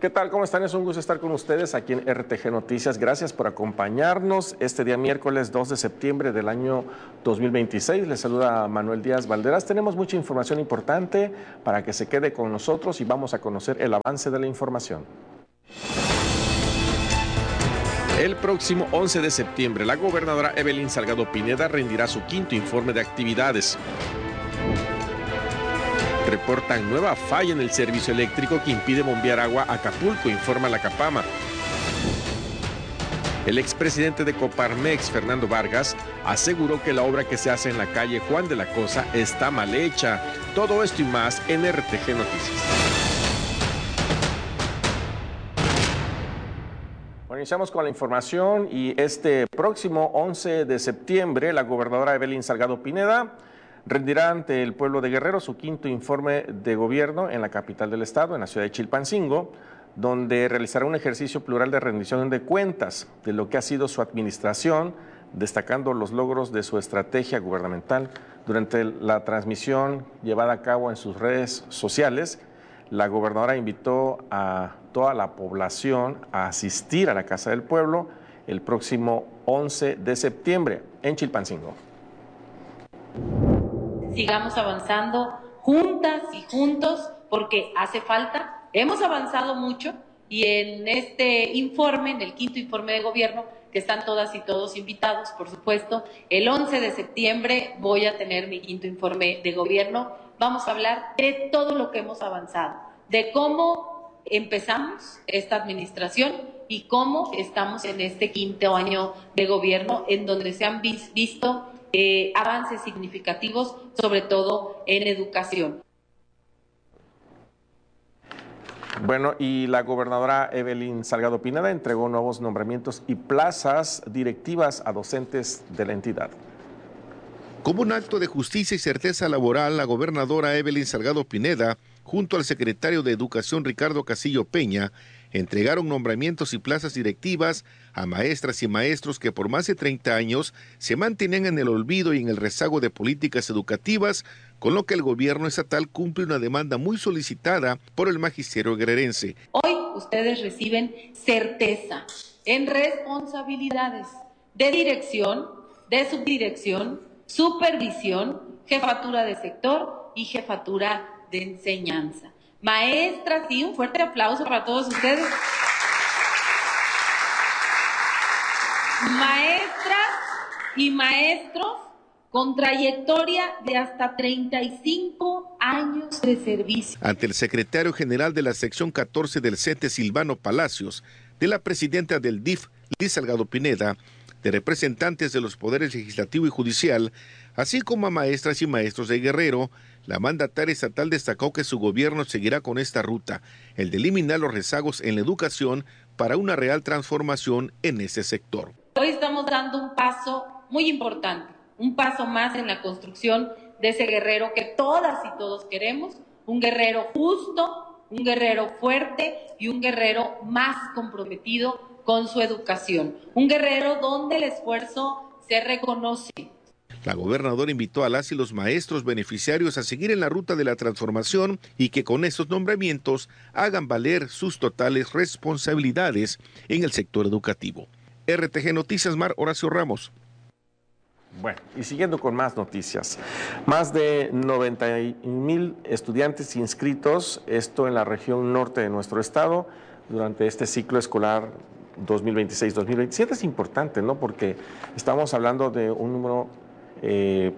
¿Qué tal? ¿Cómo están? Es un gusto estar con ustedes aquí en RTG Noticias. Gracias por acompañarnos este día miércoles 2 de septiembre del año 2026. Les saluda Manuel Díaz Valderas. Tenemos mucha información importante para que se quede con nosotros y vamos a conocer el avance de la información. El próximo 11 de septiembre, la gobernadora Evelyn Salgado Pineda rendirá su quinto informe de actividades. Reportan nueva falla en el servicio eléctrico que impide bombear agua a Acapulco, informa la Capama. El expresidente de Coparmex, Fernando Vargas, aseguró que la obra que se hace en la calle Juan de la Cosa está mal hecha. Todo esto y más en RTG Noticias. Bueno, iniciamos con la información y este próximo 11 de septiembre, la gobernadora Evelyn Salgado Pineda rendirá ante el pueblo de Guerrero su quinto informe de gobierno en la capital del estado, en la ciudad de Chilpancingo, donde realizará un ejercicio plural de rendición de cuentas de lo que ha sido su administración, destacando los logros de su estrategia gubernamental. Durante la transmisión llevada a cabo en sus redes sociales, la gobernadora invitó a toda la población a asistir a la Casa del Pueblo el próximo 11 de septiembre en Chilpancingo. Sigamos avanzando juntas y juntos porque hace falta. Hemos avanzado mucho y en este informe, en el quinto informe de gobierno, que están todas y todos invitados, por supuesto, el 11 de septiembre voy a tener mi quinto informe de gobierno. Vamos a hablar de todo lo que hemos avanzado, de cómo empezamos esta administración y cómo estamos en este quinto año de gobierno, en donde se han visto avances significativos, sobre todo en educación. Bueno, y la gobernadora Evelyn Salgado Pineda entregó nuevos nombramientos y plazas directivas a docentes de la entidad. Como un acto de justicia y certeza laboral, la gobernadora Evelyn Salgado Pineda, junto al secretario de Educación Ricardo Castillo Peña, entregaron nombramientos y plazas directivas a maestras y maestros que por más de 30 años se mantenían en el olvido y en el rezago de políticas educativas, con lo que el gobierno estatal cumple una demanda muy solicitada por el magisterio guerrerense. Hoy ustedes reciben certeza en responsabilidades de dirección, de subdirección, supervisión, jefatura de sector y jefatura de enseñanza. Maestras, y un fuerte aplauso para todos ustedes. Maestras y maestros con trayectoria de hasta 35 años de servicio. Ante el secretario general de la sección 14 del CENTE, Silvano Palacios, de la presidenta del DIF, Liz Salgado Pineda, de representantes de los poderes legislativo y judicial, así como a maestras y maestros de Guerrero, la mandataria estatal destacó que su gobierno seguirá con esta ruta, el de eliminar los rezagos en la educación para una real transformación en ese sector. Hoy estamos dando un paso muy importante, un paso más en la construcción de ese Guerrero que todas y todos queremos, un Guerrero justo, un Guerrero fuerte y un Guerrero más comprometido con su educación, un Guerrero donde el esfuerzo se reconoce. La gobernadora invitó a las y los maestros beneficiarios a seguir en la ruta de la transformación y que con estos nombramientos hagan valer sus totales responsabilidades en el sector educativo. RTG Noticias, Mar Horacio Ramos. Bueno, y siguiendo con más noticias, más de 90,000 estudiantes inscritos, esto en la región norte de nuestro estado, durante este ciclo escolar 2026-2027. Es importante, ¿no? Porque estamos hablando de un número que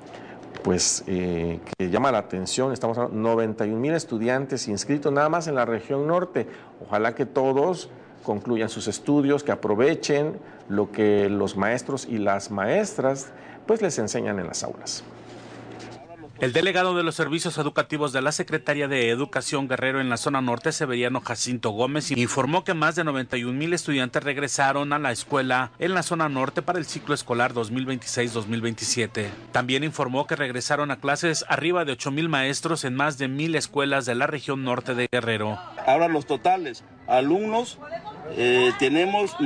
llama la atención. Estamos hablando de 91,000 estudiantes inscritos nada más en la región norte. Ojalá que todos concluyan sus estudios, que aprovechen lo que los maestros y las maestras pues les enseñan en las aulas. El delegado de los servicios educativos de la Secretaría de Educación Guerrero en la zona norte, Severiano Jacinto Gómez, informó que más de 91,000 estudiantes regresaron a la escuela en la zona norte para el ciclo escolar 2026-2027. También informó que regresaron a clases arriba de 8,000 maestros en más de 1,000 escuelas de la región norte de Guerrero. Ahora los totales, alumnos, tenemos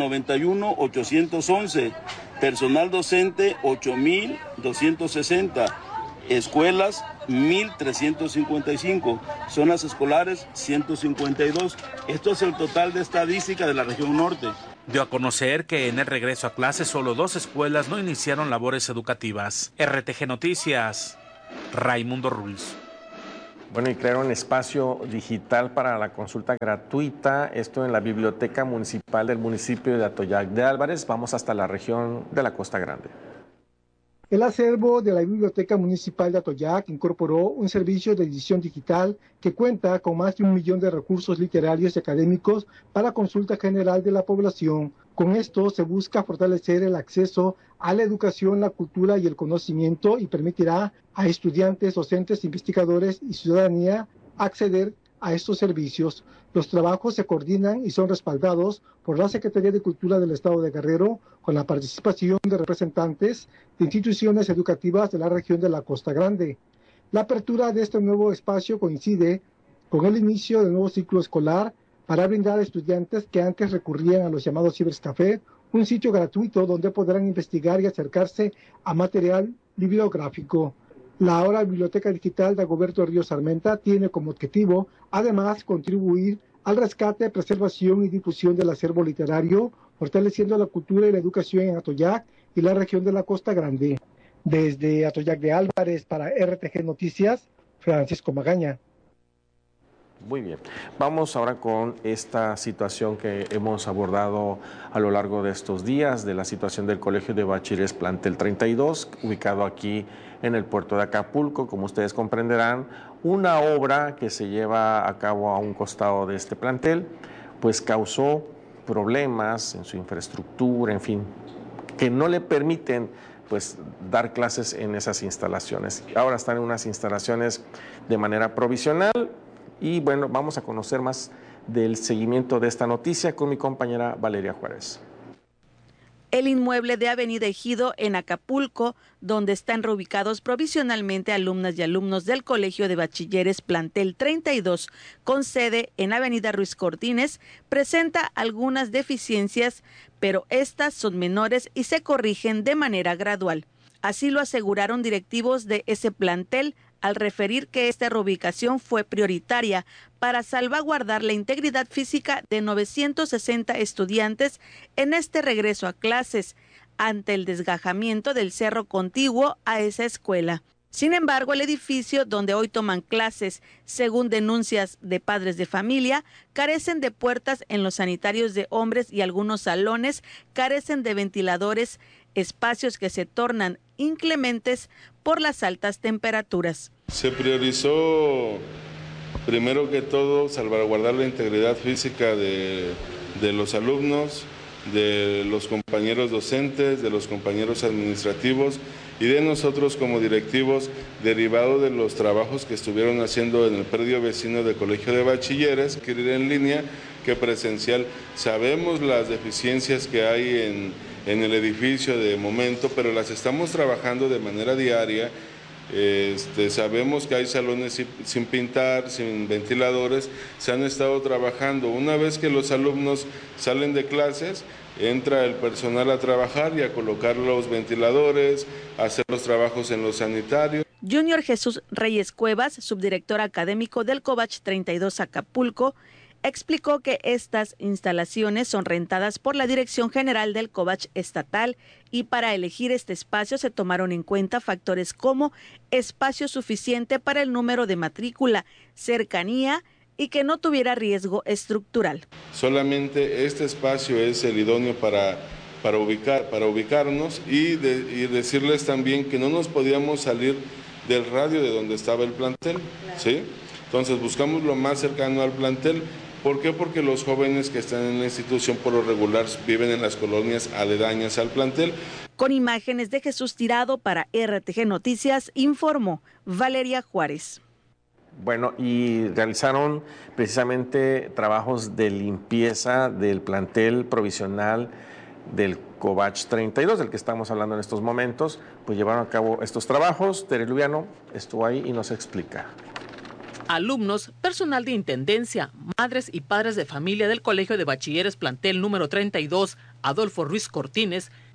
91,811, personal docente 8,260. Escuelas 1.355, zonas escolares 152. Esto es el total de estadística de la región norte. Dio a conocer que en el regreso a clases solo 2 escuelas no iniciaron labores educativas. RTG Noticias, Raimundo Ruiz. Bueno, y crearon un espacio digital para la consulta gratuita, esto en la Biblioteca Municipal del municipio de Atoyac de Álvarez. Vamos hasta la región de la Costa Grande. El acervo de la Biblioteca Municipal de Atoyac incorporó un servicio de edición digital que cuenta con más de 1 millón de recursos literarios y académicos para consulta general de la población. Con esto se busca fortalecer el acceso a la educación, la cultura y el conocimiento y permitirá a estudiantes, docentes, investigadores y ciudadanía acceder a estos servicios. Los trabajos se coordinan y son respaldados por la Secretaría de Cultura del Estado de Guerrero, con la participación de representantes de instituciones educativas de la región de la Costa Grande. La apertura de este nuevo espacio coincide con el inicio del nuevo ciclo escolar para brindar a estudiantes que antes recurrían a los llamados cibercafé un sitio gratuito donde podrán investigar y acercarse a material bibliográfico. La ahora Biblioteca Digital de Dagoberto Ríos Armenta tiene como objetivo, además, contribuir al rescate, preservación y difusión del acervo literario, fortaleciendo la cultura y la educación en Atoyac y la región de la Costa Grande. Desde Atoyac de Álvarez para RTG Noticias, Francisco Magaña. Muy bien, vamos ahora con esta situación que hemos abordado a lo largo de estos días, de la situación del Colegio de Bachilleres Plantel 32, ubicado aquí en el puerto de Acapulco. Como ustedes comprenderán, una obra que se lleva a cabo a un costado de este plantel, pues causó problemas en su infraestructura, en fin, que no le permiten pues dar clases en esas instalaciones. Ahora están en unas instalaciones de manera provisional. Y bueno, vamos a conocer más del seguimiento de esta noticia con mi compañera Valeria Juárez. El inmueble de Avenida Ejido en Acapulco, donde están reubicados provisionalmente alumnas y alumnos del Colegio de Bachilleres Plantel 32, con sede en Avenida Ruiz Cortines, presenta algunas deficiencias, pero estas son menores y se corrigen de manera gradual. Así lo aseguraron directivos de ese plantel al referir que esta reubicación fue prioritaria para salvaguardar la integridad física de 960 estudiantes en este regreso a clases, ante el desgajamiento del cerro contiguo a esa escuela. Sin embargo, el edificio donde hoy toman clases, según denuncias de padres de familia, carecen de puertas en los sanitarios de hombres y algunos salones carecen de ventiladores, espacios que se tornan inclementes por las altas temperaturas. Se priorizó, primero que todo, salvaguardar la integridad física de los alumnos, de los compañeros docentes, de los compañeros administrativos y de nosotros como directivos, derivado de los trabajos que estuvieron haciendo en el predio vecino del Colegio de Bachilleres, que ir en línea que presencial. Sabemos las deficiencias que hay en el edificio de momento, pero las estamos trabajando de manera diaria. Sabemos que hay salones sin pintar, sin ventiladores, se han estado trabajando. Una vez que los alumnos salen de clases, entra el personal a trabajar y a colocar los ventiladores, a hacer los trabajos en los sanitarios. Junior Jesús Reyes Cuevas, subdirector académico del Covach 32 Acapulco, explicó que estas instalaciones son rentadas por la Dirección General del Covach Estatal y para elegir este espacio se tomaron en cuenta factores como espacio suficiente para el número de matrícula, cercanía y que no tuviera riesgo estructural. Solamente este espacio es el idóneo para ubicarnos y decirles también que no nos podíamos salir del radio de donde estaba el plantel, ¿sí? Entonces buscamos lo más cercano al plantel. ¿Por qué? Porque los jóvenes que están en la institución por lo regular viven en las colonias aledañas al plantel. Con imágenes de Jesús Tirado para RTG Noticias, informó Valeria Juárez. Bueno, y realizaron precisamente trabajos de limpieza del plantel provisional del Covach 32, del que estamos hablando en estos momentos. Pues llevaron a cabo estos trabajos. Tere Lubiano estuvo ahí y nos explica. Alumnos, personal de intendencia, madres y padres de familia del Colegio de Bachilleres Plantel número 32, Adolfo Ruiz Cortines,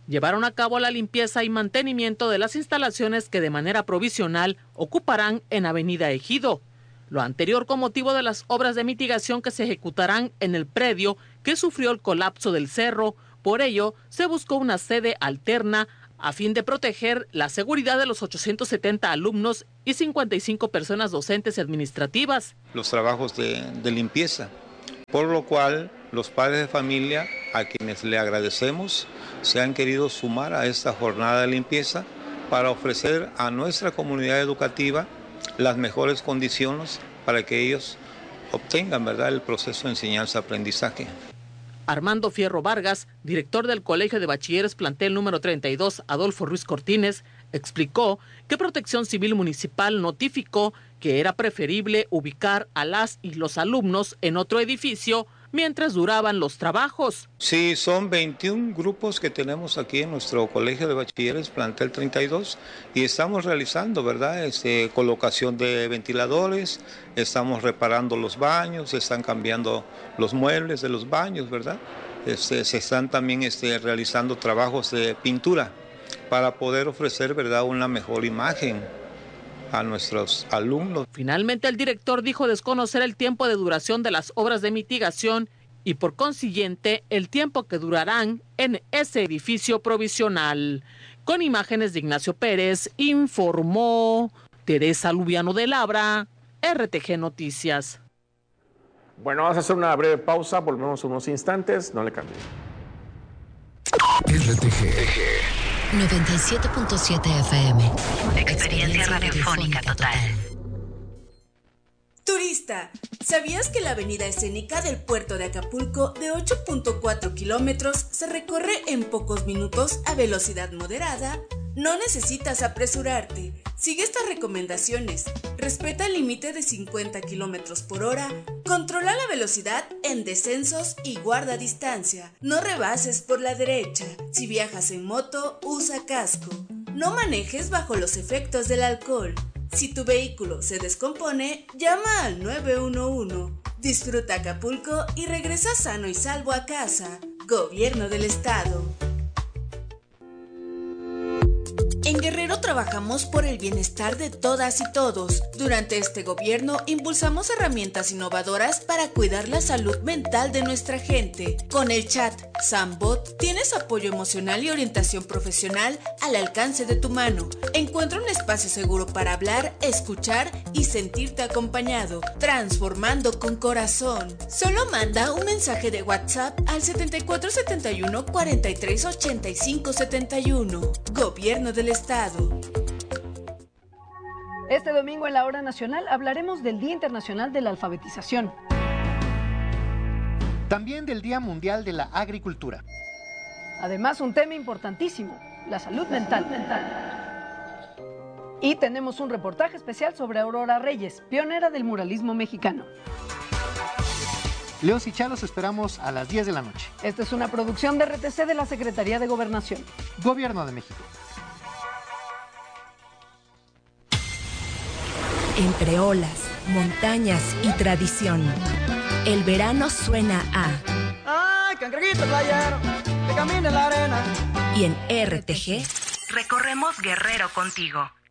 llevaron a cabo la limpieza y mantenimiento de las instalaciones que de manera provisional ocuparán en Avenida Ejido. Lo anterior con motivo de las obras de mitigación que se ejecutarán en el predio que sufrió el colapso del cerro. Por ello, se buscó una sede alterna a fin de proteger la seguridad de los 870 alumnos y 55 personas docentes y administrativas. Los trabajos de limpieza, por lo cual los padres de familia, a quienes le agradecemos, se han querido sumar a esta jornada de limpieza para ofrecer a nuestra comunidad educativa las mejores condiciones para que ellos obtengan, ¿verdad?, el proceso de enseñanza-aprendizaje. Armando Fierro Vargas, director del Colegio de Bachilleres Plantel número 32, Adolfo Ruiz Cortines, explicó que Protección Civil Municipal notificó que era preferible ubicar a las y los alumnos en otro edificio mientras duraban los trabajos. Sí, son 21 grupos que tenemos aquí en nuestro Colegio de Bachilleres Plantel 32 y estamos realizando, ¿verdad?, colocación de ventiladores, estamos reparando los baños, se están cambiando los muebles de los baños, ¿verdad? Se están también realizando trabajos de pintura para poder ofrecer, ¿verdad?, una mejor imagen a nuestros alumnos. Finalmente, el director dijo desconocer el tiempo de duración de las obras de mitigación y por consiguiente el tiempo que durarán en ese edificio provisional. Con imágenes de Ignacio Pérez, informó Teresa Lubiano de Labra, RTG Noticias. Bueno, vamos a hacer una breve pausa, volvemos unos instantes, no le cambien. RTG 97.7 FM. Experiencia radiofónica total. Turista, ¿sabías que la avenida escénica del puerto de Acapulco de 8.4 kilómetros se recorre en pocos minutos a velocidad moderada? No necesitas apresurarte. Sigue estas recomendaciones. Respeta el límite de 50 kilómetros por hora. Controla la velocidad en descensos y guarda distancia. No rebases por la derecha. Si viajas en moto, usa casco. No manejes bajo los efectos del alcohol. Si tu vehículo se descompone, llama al 911. Disfruta Acapulco y regresa sano y salvo a casa. Gobierno del Estado. En Guerrero trabajamos por el bienestar de todas y todos. Durante este gobierno impulsamos herramientas innovadoras para cuidar la salud mental de nuestra gente. Con el chat Sambot tienes apoyo emocional y orientación profesional al alcance de tu mano. Encuentra un espacio seguro para hablar, escuchar y sentirte acompañado, transformando con corazón. Solo manda un mensaje de WhatsApp al 7471 43 85 71. Gobierno del Estado. Este domingo en la Hora Nacional hablaremos del Día Internacional de la Alfabetización. También del Día Mundial de la Agricultura. Además, un tema importantísimo, la salud mental. Y tenemos un reportaje especial sobre Aurora Reyes, pionera del muralismo mexicano. León Sichá, los esperamos a las 10 de la noche. Esta es una producción de RTC de la Secretaría de Gobernación. Gobierno de México. Entre olas, montañas y tradición, el verano suena a... ¡Ay, cangrejito playero, que camina en la arena! Y en RTG, recorremos Guerrero contigo.